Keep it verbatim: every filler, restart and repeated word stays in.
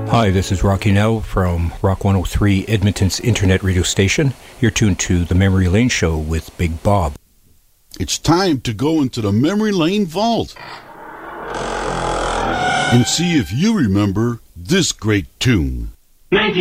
Hi, this is Rocky Now from Rock one oh three, Edmonton's internet radio station. You're tuned to the Memory Lane Show with Big Bob. It's time to go into the Memory Lane Vault and see if you remember this great tune.